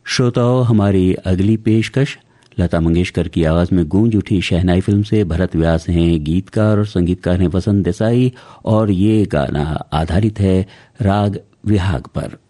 श्रोताओं, हमारी अगली पेशकश लता मंगेशकर की आवाज में गूंज उठी शहनाई फिल्म से। भरत व्यास हैं गीतकार और संगीतकार हैं वसंत देसाई, और ये गाना आधारित है राग विहाग पर।